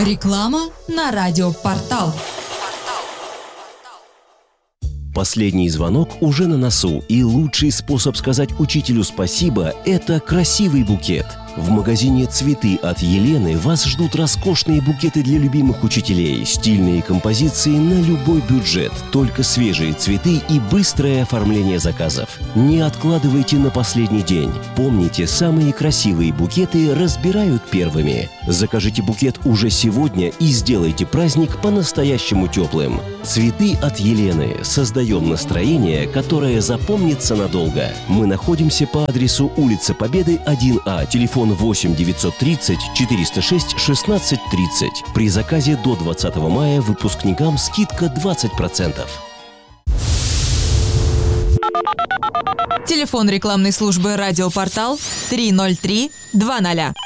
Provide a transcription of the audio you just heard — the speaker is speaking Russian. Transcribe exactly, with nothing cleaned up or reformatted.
Реклама на радиопортал. Последний звонок уже на носу, и лучший способ сказать учителю спасибо – это красивый букет. В магазине «Цветы» от Елены вас ждут роскошные букеты для любимых учителей, стильные композиции на любой бюджет, только свежие цветы и быстрое оформление заказов. Не откладывайте на последний день. Помните, самые красивые букеты разбирают первыми. Закажите букет уже сегодня и сделайте праздник по-настоящему теплым. «Цветы» от Елены. Создаем настроение, которое запомнится надолго. Мы находимся по адресу улица Победы, один А, телефон восемь девятьсот тридцать четыреста шесть шестнадцать тридцать. При заказе до двадцатого мая выпускникам скидка двадцать процентов. Телефон рекламной службы «Радиопортал» три ноль три два ноль.